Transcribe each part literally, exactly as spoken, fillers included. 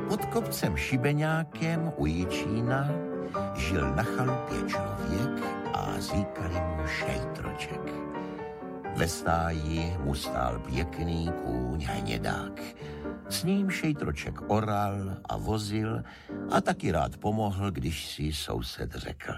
Pod kopcem Šibeňákem u Jičína žil na chalupě člověk a říkali mu Šejtroček. Ve stáji mu stál pěkný kůň hnědák. S ním Šejtroček oral a vozil a taky rád pomohl, když si soused řekl.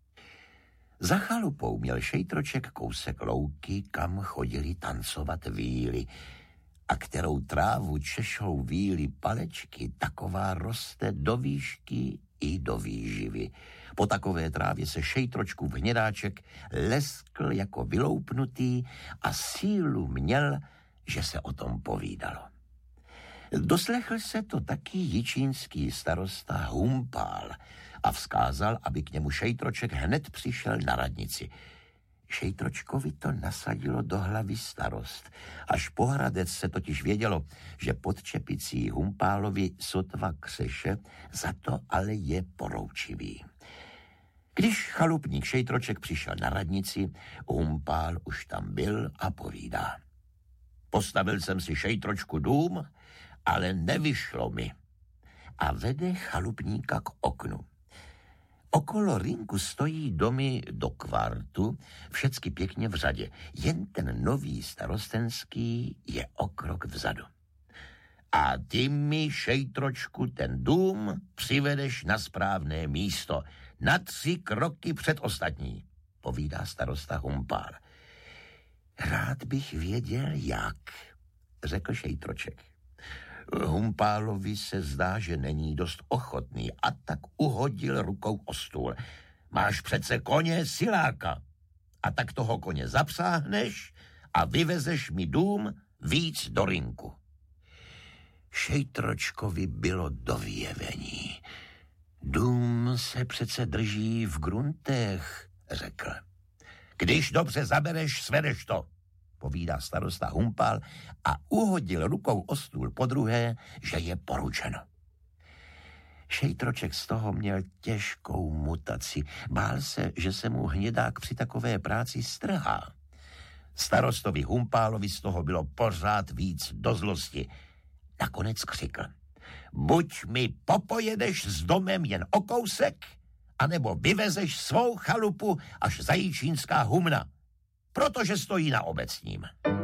Za chalupou měl Šejtroček kousek louky, kam chodili tancovat víly, a kterou trávu češou víly palečky, taková roste do výšky i do výživy. Po takové trávě se Šejtročkův hnědáček leskl jako vyloupnutý a sílu měl, že se o tom povídalo. Doslechl se to taky jičínský starosta Humpál a vzkázal, aby k němu Šejtroček hned přišel na radnici. Šejtročkovi to nasadilo do hlavy starost. Až po Hradec se totiž vědělo, že pod čepicí Humpálovi sotva křeše, za to ale je poroučivý. Když chalupník Šejtroček přišel na radnici, Humpál už tam byl a povídá. Postavil jsem si, Šejtročku, dům, ale nevyšlo mi. A vede chalupníka k oknu. Okolo rynku stojí domy do kvartu, všecky pěkně v řadě. Jen ten nový starostenský je o krok vzadu. A ty mi, Šejtročku, ten dům přivedeš na správné místo, na tři kroky před ostatní, povídá starosta Humpál. Rád bych věděl, jak, řekl Šejtroček. Humpálovi se zdá, že není dost ochotný a tak uhodil rukou o stůl. Máš přece koně siláka a tak toho koně zapsáhneš a vyvezeš mi dům víc do rynku. Šejtročkovi bylo do vyjevení. Dům se přece drží v gruntech, řekl. Když dobře zabereš, svedeš to, povídá starosta Humpál a uhodil rukou o stůl podruhé, že je poručeno. Šejtroček z toho měl těžkou mutaci. Bál se, že se mu hnědák při takové práci strhá. Starostovi Humpálovi z toho bylo pořád víc do zlosti. Nakonec křikl. Buď mi popojedeš s domem jen o kousek, anebo vyvezeš svou chalupu až za Jičínská humna, protože stojí na obecním.